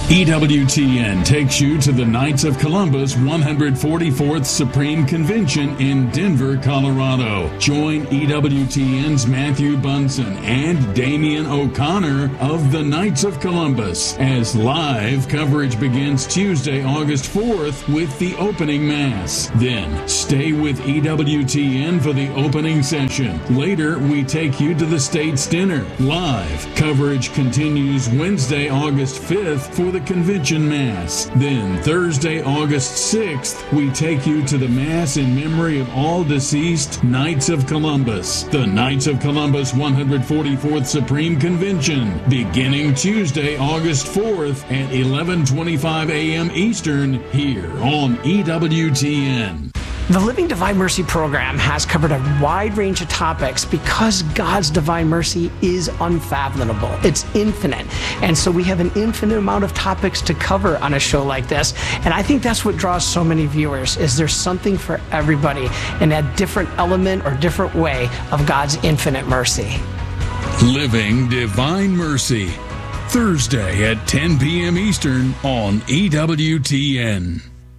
EWTN takes you to the Knights of Columbus 144th Supreme Convention in Denver, Colorado. Join EWTN's Matthew Bunson and Damian O'Connor of the Knights of Columbus as live coverage begins Tuesday, August 4th with the opening Mass. Then stay with EWTN for the opening session. Later, we take you to the State's Dinner. Live coverage continues Wednesday, August 5th for the Convention Mass. Then Thursday, August 6th, we take you to the Mass in memory of all deceased Knights of Columbus. The Knights of Columbus 144th Supreme Convention, beginning Tuesday, August 4th at 11:25 a.m. Eastern, here on EWTN. The Living Divine Mercy program has covered a wide range of topics because God's divine mercy is unfathomable. It's infinite. And so we have an infinite amount of topics to cover on a show like this. And I think that's what draws so many viewers, is there's something for everybody in that different element or different way of God's infinite mercy. Living Divine Mercy, Thursday at 10 p.m. Eastern on EWTN.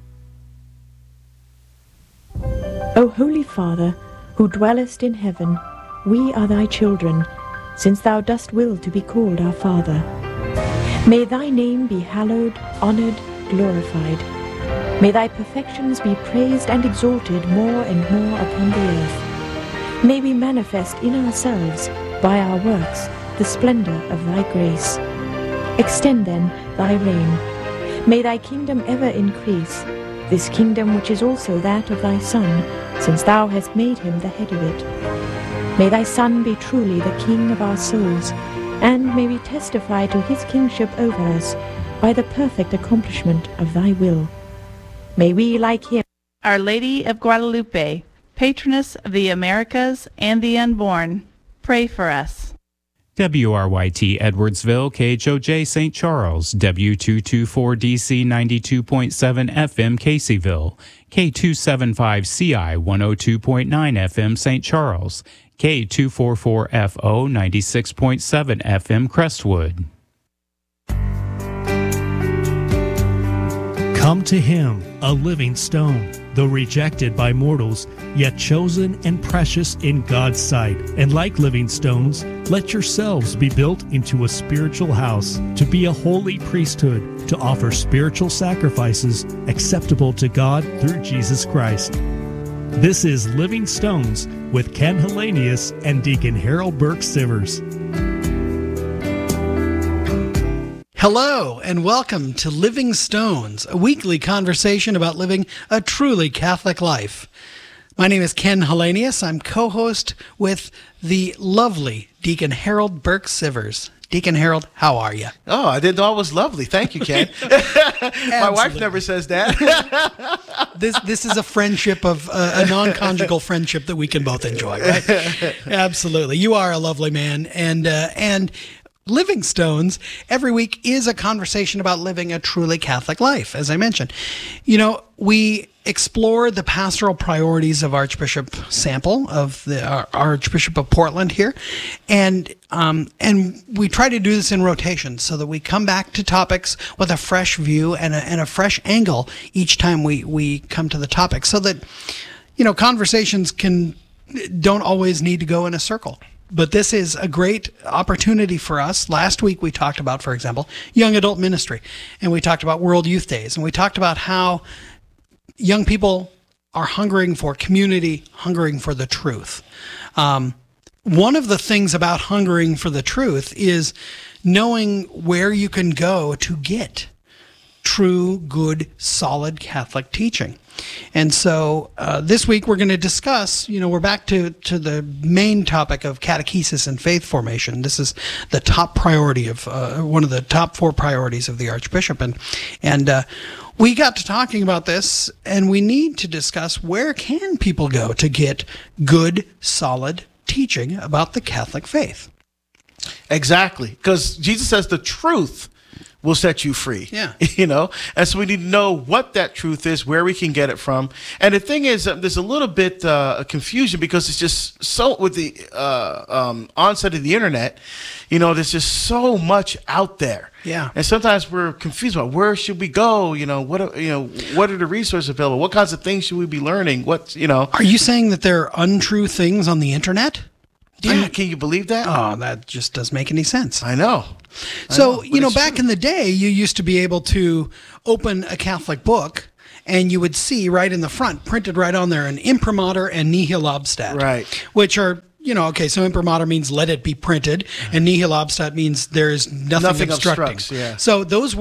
O Holy Father, who dwellest in heaven, we are thy children, since thou dost will to be called our Father. May thy name be hallowed, honored, glorified. May thy perfections be praised and exalted more and more upon the earth. May we manifest in ourselves, by our works, the splendor of thy grace. Extend then thy reign. May thy kingdom ever increase, this kingdom which is also that of thy Son, since thou hast made him the head of it. May thy Son be truly the King of our souls, and may we testify to his kingship over us by the perfect accomplishment of thy will. May we, like him, Our Lady of Guadalupe, patroness of the Americas and the unborn, pray for us. WRYT Edwardsville, KHOJ St. Charles, W224DC 92.7 FM Caseyville, K275CI 102.9 FM St. Charles, K244FO 96.7 FM Crestwood. Come to him, a living stone, though rejected by mortals, yet chosen and precious in God's sight. And like living stones, let yourselves be built into a spiritual house, to be a holy priesthood, to offer spiritual sacrifices acceptable to God through Jesus Christ. This is Living Stones with Ken Hellenius and Deacon Harold Burke Sivers. Hello, and welcome to Living Stones, a weekly conversation about living a truly Catholic life. My name is Ken Hellenius. I'm co-host with the lovely Deacon Harold Burke Sivers. Deacon Harold, how are you? Oh, I didn't know it was lovely. Thank you, Ken. My wife never says that. This is a friendship of a non-conjugal friendship that we can both enjoy, right? Absolutely. You are a lovely man, and Living Stones every week is a conversation about living a truly Catholic life, as I mentioned. You know, we explore the pastoral priorities of Archbishop Sample, of the Archbishop of Portland here, and we try to do this in rotation so that we come back to topics with a fresh view and a fresh angle each time we come to the topic, so that, you know, conversations don't always need to go in a circle. But this is a great opportunity for us. Last week we talked about, for example, young adult ministry, and we talked about World Youth Days, and we talked about how young people are hungering for community, hungering for the truth. One of the things about hungering for the truth is knowing where you can go to get true, good, solid Catholic teaching. And so this week we're going to discuss, we're back to the main topic of catechesis and faith formation. This is the top priority of one of the top 4 priorities of the Archbishop. And we got to talking about this, and we need to discuss, where can people go to get good, solid teaching about the Catholic faith? Exactly, because Jesus says the truth will set you free. Yeah. And so we need to know what that truth is, where we can get it from. And the thing is, there's a little bit confusion because it's just so, with the onset of the internet, there's just so much out there. Yeah. And sometimes we're confused about where should we go? What are the resources available? What kinds of things should we be learning? Are you saying that there are untrue things on the internet? Can you believe that? Oh, that just doesn't make any sense. I know. So, back in the day, you used to be able to open a Catholic book and you would see right in the front, printed right on there, an imprimatur and nihil obstat. Right. Which are, so imprimatur means let it be printed, and nihil obstat means there is nothing obstructing. Obstructs, yeah. So those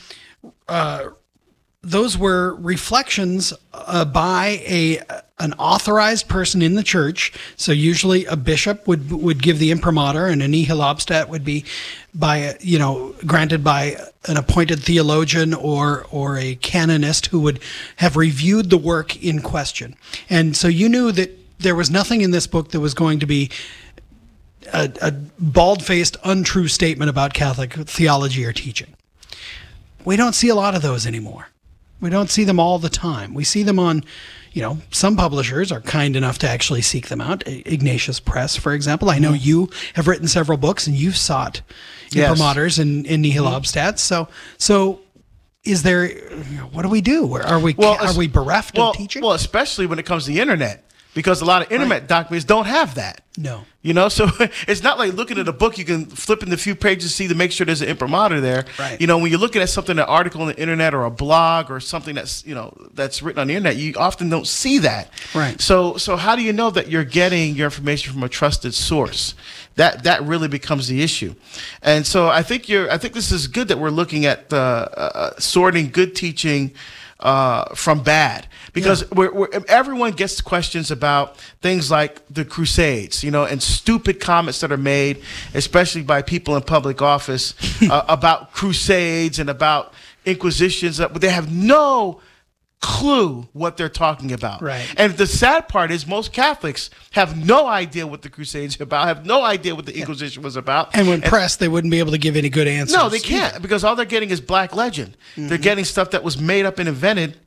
were reflections by an authorized person in the church. So usually a bishop would give the imprimatur, and a nihil obstat would be granted by an appointed theologian or a canonist who would have reviewed the work in question. And so you knew that there was nothing in this book that was going to be a bald-faced, untrue statement about Catholic theology or teaching. We don't see a lot of those anymore. We don't see them all the time. We see them on, some publishers are kind enough to actually seek them out. Ignatius Press, for example. I know you have written several books and you've sought imprimaturs and nihil obstats. So is there, what do we do? Are we bereft of teaching? Well, especially when it comes to the internet, because a lot of internet documents don't have that. No. So it's not like looking at a book, you can flip in the few pages, see to make sure there's an imprimatur there. Right. When you're looking at something, an article on the internet or a blog or something that's, that's written on the internet, you often don't see that. Right. So how do you know that you're getting your information from a trusted source? That really becomes the issue. And so I think this is good that we're looking at sorting good teaching from bad, because everyone gets questions about things like the Crusades, and stupid comments that are made, especially by people in public office, about Crusades and about Inquisitions, but they have no clue what they're talking about. Right. And the sad part is most Catholics have no idea what the Crusades are about, have no idea what the Inquisition was about. And when pressed, they wouldn't be able to give any good answers. No, they can't, because all they're getting is black legend. Mm-hmm. They're getting stuff that was made up and invented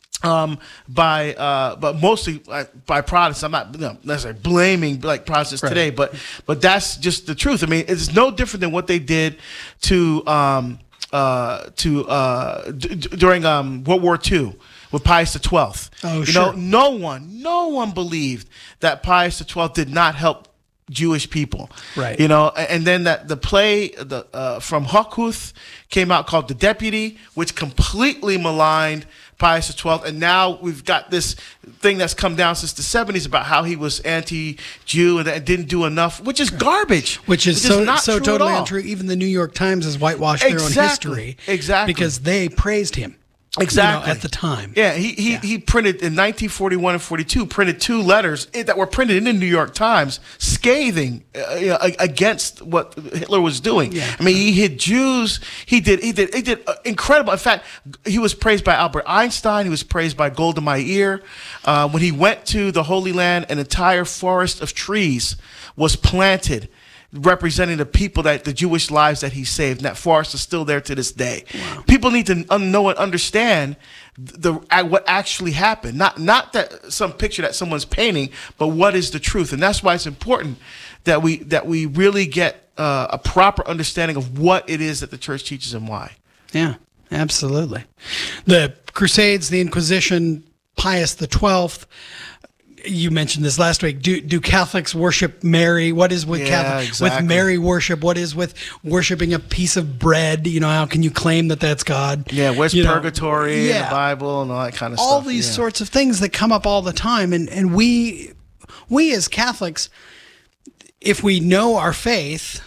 but mostly by Protestants. I'm not necessarily blaming Protestants today, but that's just the truth. I mean, it's no different than what they did during World War II with Pius XII. Oh, sure. No one believed that Pius XII did not help Jewish people, right? And then the play from Hochhuth came out called The Deputy, which completely maligned Pius XII, and now we've got this thing that's come down since the 70s about how he was anti-Jew and didn't do enough, which is garbage. Which is not totally untrue. Even the New York Times has whitewashed their own history, because they praised him. Exactly. At the time. Yeah, he printed in 1941 and 42, printed 2 letters that were printed in the New York Times scathing against what Hitler was doing. Yeah. I mean, he hid Jews. He did incredible. In fact, he was praised by Albert Einstein. He was praised by Golda Meir. When he went to the Holy Land, an entire forest of trees was planted representing the people, that the Jewish lives that he saved. And that forest is still there to this day. Wow. People need to know and understand what actually happened. Not that some picture that someone's painting, but what is the truth. And that's why it's important that we really get a proper understanding of what it is that the church teaches and why. Yeah, absolutely. The Crusades, the Inquisition, Pius XII. You mentioned this last week. Do Catholics worship Mary? What is with with Mary worship? What is with worshiping a piece of bread? How can you claim that that's God? Yeah, where's purgatory in the Bible and all that kind of stuff? All these sorts of things that come up all the time, and we as Catholics, if we know our faith,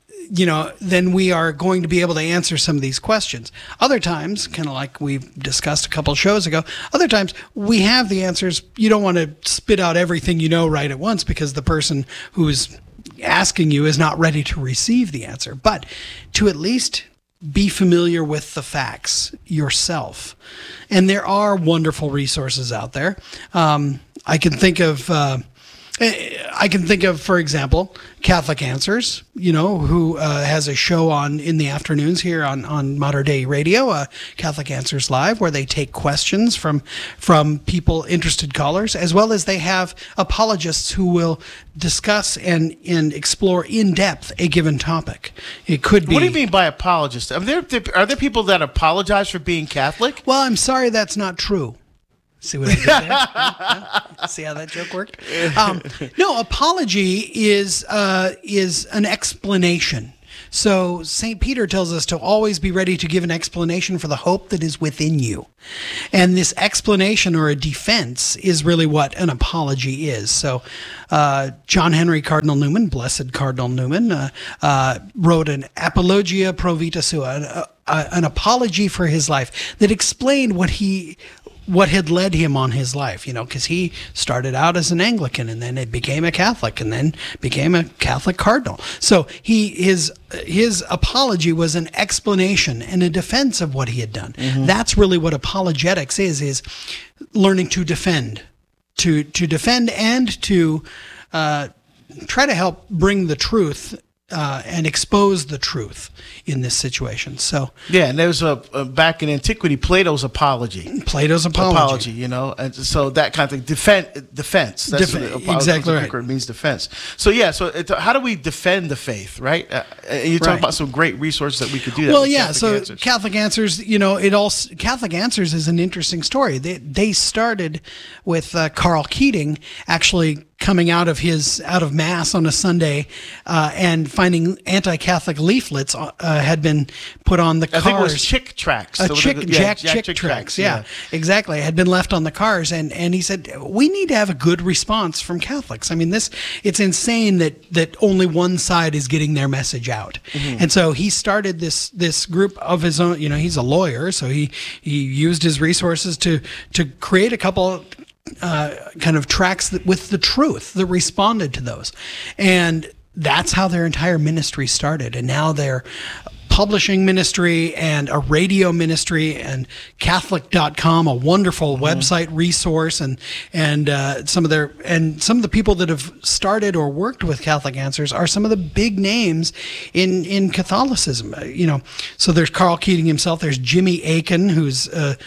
then we are going to be able to answer some of these questions. Other times, kind of like we've discussed a couple of shows ago, other times we have the answers. You don't want to spit out everything you know right at once, because the person who's asking you is not ready to receive the answer. But to at least be familiar with the facts yourself. And there are wonderful resources out there. I can think of I can think of, for example, Catholic Answers, who has a show in the afternoons here on Modern Day Radio, Catholic Answers Live, where they take questions from people, interested callers, as well as they have apologists who will discuss and explore in depth a given topic. It could be. What do you mean by apologist? Are there people that apologize for being Catholic? Well, I'm sorry, that's not true. See what I did there? See how that joke worked? No, apology is an explanation. So St. Peter tells us to always be ready to give an explanation for the hope that is within you. And this explanation or a defense is really what an apology is. So John Henry Cardinal Newman, blessed Cardinal Newman, wrote an Apologia Pro Vita Sua, an apology for his life that explained what had led him on his life, because he started out as an Anglican and then it became a Catholic and then became a Catholic cardinal. So his apology was an explanation and a defense of what he had done. Mm-hmm. That's really what apologetics is learning to defend, to defend and to try to help bring the truth and expose the truth in this situation. So and there was back in antiquity, Plato's apology, and so that kind of thing, defense. That's exactly right. It means defense. So how do we defend the faith, right? And you talk about some great resources that we could do that. Well, Catholic Answers, Catholic Answers is an interesting story. They started with Carl Keating actually coming out of Mass on a Sunday and finding anti-Catholic leaflets had been put on the cars. I think it was Chick tracts. Jack Chick tracts. Yeah, exactly. Had been left on the cars, and he said, we need to have a good response from Catholics. I mean, it's insane that only one side is getting their message out. Mm-hmm. And so he started this group of his own. He's a lawyer, so he used his resources to create a couple kind of tracks with the truth that responded to those. And that's how their entire ministry started. And now they're publishing ministry and a radio ministry and Catholic.com, a wonderful website resource, and some of the people that have started or worked with Catholic Answers are some of the big names in Catholicism. So there's Carl Keating himself. There's Jimmy Akin, who's a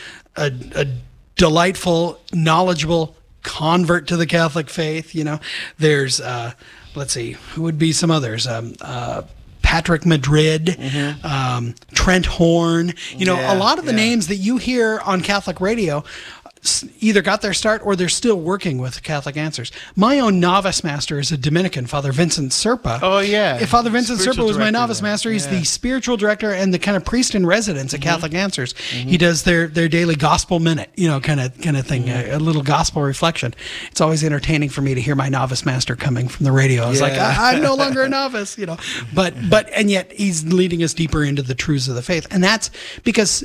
delightful, knowledgeable convert to the Catholic faith. There's let's see, who would be some others? Patrick Madrid, Trent Horn. A lot of the names that you hear on Catholic radio either got their start or they're still working with Catholic Answers. My own novice master is a Dominican, Father Vincent Serpa. Oh, yeah. Father Vincent Serpa was my novice master. He's the spiritual director and the kind of priest in residence at Catholic Answers. Mm-hmm. He does their daily gospel minute, kind of thing, a little gospel reflection. It's always entertaining for me to hear my novice master coming from the radio. I was like, I'm no longer a novice, and yet he's leading us deeper into the truths of the faith. And that's because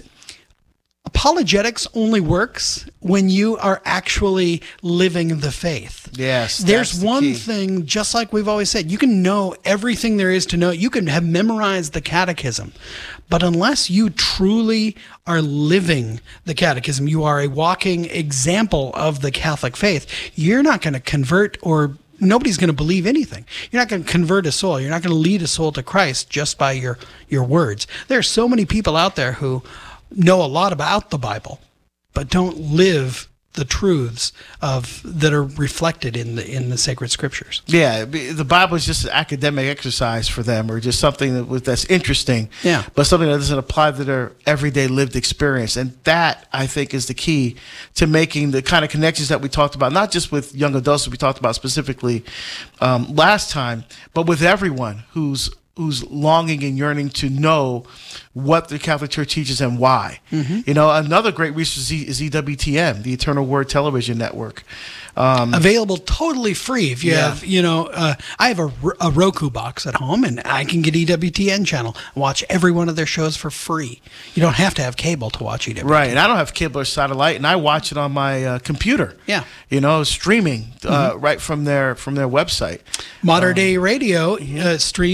apologetics only works when you are actually living the faith. Yes. There's one thing, just like we've always said, you can know everything there is to know. You can have memorized the catechism. But unless you truly are living the catechism, you are a walking example of the Catholic faith, you're not going to convert or nobody's going to believe anything. You're not going to convert a soul. You're not going to lead a soul to Christ just by your words. There are so many people out there who know a lot about the Bible, but don't live the truths that are reflected in the sacred scriptures. Yeah, the Bible is just an academic exercise for them, or just something that's interesting. Yeah, but something that doesn't apply to their everyday lived experience, and that I think is the key to making the kind of connections that we talked about, not just with young adults that we talked about specifically last time, but with everyone who's longing and yearning to know what the Catholic Church teaches and why. Mm-hmm. Another great resource is EWTN, the Eternal Word Television Network. Available totally free. If you have, I have a Roku box at home, and I can get EWTN channel and watch every one of their shows for free. You don't have to have cable to watch EWTN. Right, and I don't have cable or satellite, and I watch it on my computer. Yeah, streaming right from their website. Modern Day Radio streams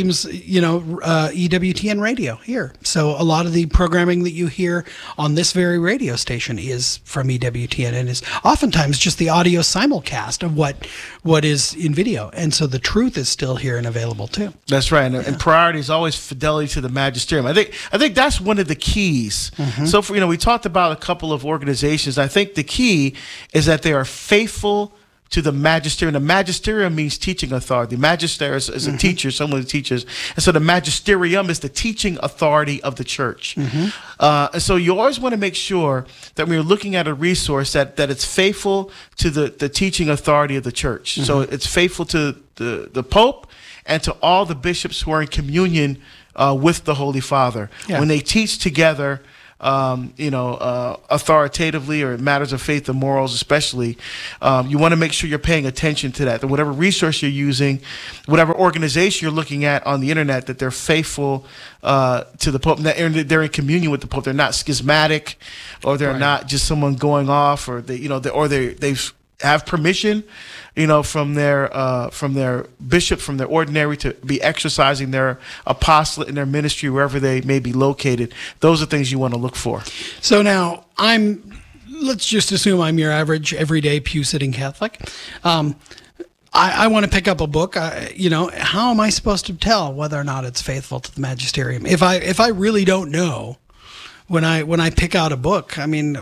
EWTN radio here. So a lot of the programming that you hear on this very radio station is from EWTN, and is oftentimes just the audio simulcast of what is in video. And so the truth is still here and available too. That's right. And priority is always fidelity to the magisterium. I think that's one of the keys. So we talked about a couple of organizations. I think the key is that they are faithful to the magisterium. The magisterium means teaching authority. The magister is a teacher, someone who teaches. And so the magisterium is the teaching authority of the church. And so you always want to make sure that when you're looking at a resource that it's faithful to the teaching authority of the church. So it's faithful to the Pope and to all the bishops who are in communion with the Holy Father. When they teach together, authoritatively, or in matters of faith and morals especially, you want to make sure you're paying attention to that whatever resource you're using, whatever organization you're looking at on the internet, that they're faithful to the Pope, and they're in communion with the Pope. They're not schismatic, or they're not just someone going off, or they have permission, from their bishop, from their ordinary, to be exercising their apostolate in their ministry wherever they may be located. Those are things you want to look for. So now let's just assume I'm your average, everyday pew-sitting Catholic. I want to pick up a book. How am I supposed to tell whether or not it's faithful to the magisterium? If I really don't know when I pick out a book,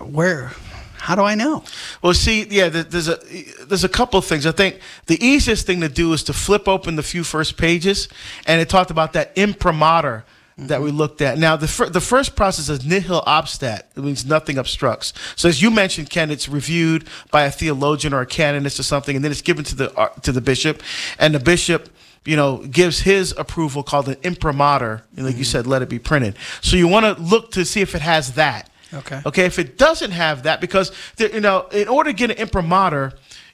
how do I know? Well, see, there's a couple of things. I think the easiest thing to do is to flip open the few first pages, and it talked about that imprimatur that we looked at. Now, the first process is nihil obstat. It means nothing obstructs. So as you mentioned, Ken, it's reviewed by a theologian or a canonist or something, and then it's given to the bishop, and the bishop gives his approval, called an imprimatur, and like you said, let it be printed. So you want to look to see if it has that. Okay. If it doesn't have that, because in order to get an imprimatur,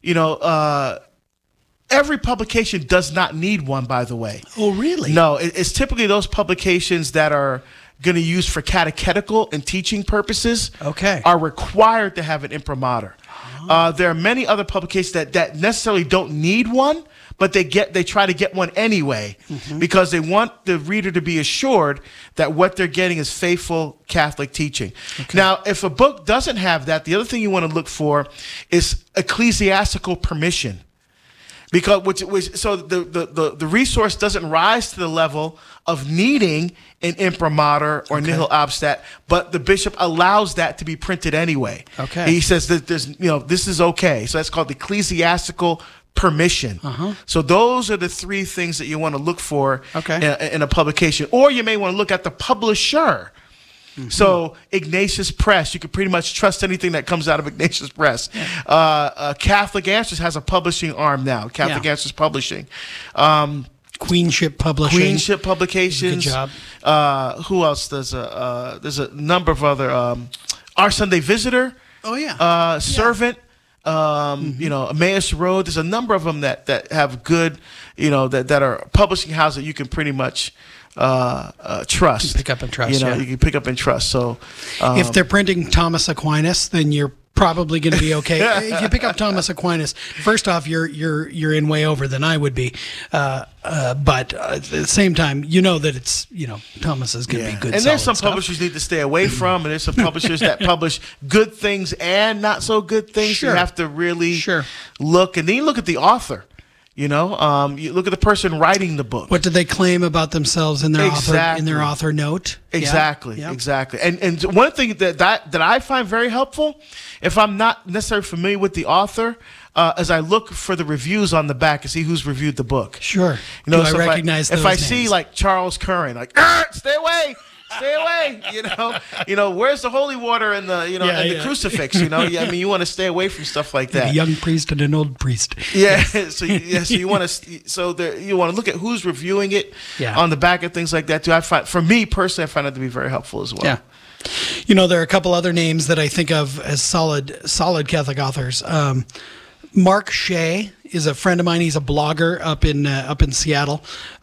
every publication does not need one. By the way. Oh, really? No, it's typically those publications that are going to use for catechetical and teaching purposes. Are required to have an imprimatur. There are many other publications that necessarily don't need one, but they try to get one anyway, because they want the reader to be assured that what they're getting is faithful Catholic teaching. Now, if a book doesn't have that, the other thing you want to look for is ecclesiastical permission, because so the resource doesn't rise to the level of needing an imprimatur or nihil obstat, but the bishop allows that to be printed anyway. He says that this is okay. So that's called ecclesiastical permission. So those are the three things that you want to look for in a publication. Or you may want to look at the publisher. So Ignatius Press, you can pretty much trust anything that comes out of Ignatius Press. Catholic Answers has a publishing arm now. Catholic Answers Publishing. Queenship Publishing. Queenship Publications. Good job. Who else? There's a number of other. Our Sunday Visitor. Servant. Emmaus Road. There's a number of them that have good, that are publishing houses that you can pretty much trust. You can pick up and trust. You can pick up and trust. So if they're printing Thomas Aquinas, then you're probably going to be okay. If you pick up Thomas Aquinas, first off, you're in way over than I would be. But at the same time, that it's Thomas is going to be good. And there's some stuff. publishers you need to stay away from, and there's some publishers that publish good things and not so good things. You have to really look, and then you look at the author. You look at the person writing the book. What do they claim about themselves in their author note? Exactly. And one thing that I find very helpful, if I'm not necessarily familiar with the author, as I look for the reviews on the back and see who's reviewed the book. Sure. I recognize those if I names? see like Charles Curran, stay away. Stay away, where's the holy water and the, and the crucifix, you want to stay away from stuff like that. A young priest and an old priest. So you want to look at who's reviewing it on the back and things like that too. For me personally, I find that to be very helpful as well. Yeah. There are a couple other names that I think of as solid Catholic authors. Mark Shea is a friend of mine. He's a blogger up in Seattle.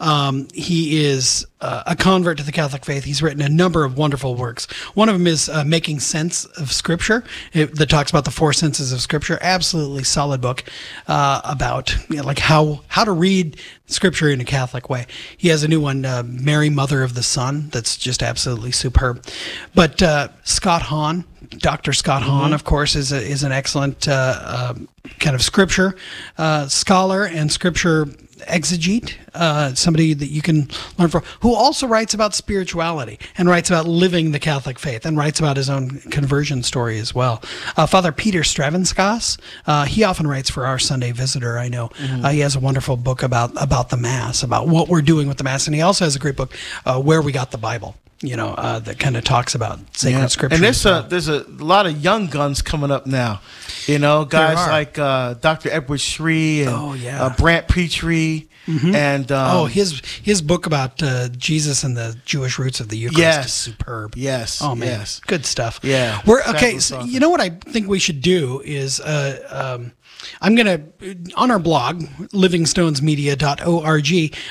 He is a convert to the Catholic faith. He's written a number of wonderful works. One of them is Making Sense of Scripture, that talks about the four senses of Scripture. Absolutely solid book about like how to read Scripture in a Catholic way. He has a new one, Mary, Mother of the Sun, that's just absolutely superb. But Scott Hahn, Dr. Scott Hahn, of course, is an excellent kind of Scripture scholar and Scripture exegete, somebody that you can learn from, who also writes about spirituality and writes about living the Catholic faith and writes about his own conversion story as well. Father Peter Stravinskas, he often writes for our Sunday Visitor, I know. He has a wonderful book about the Mass, about what we're doing with the Mass, and he also has a great book, Where We Got the Bible, that kind of talks about sacred Scripture. And there's a lot of young guns coming up now. Guys like Dr. Edward Shree and Brant Petrie. And his book about Jesus and the Jewish roots of the Eucharist is superb. Yes. Oh man, yes. good stuff. Yeah. So you know what I think we should do is I'm going to, on our blog, livingstonesmedia.org,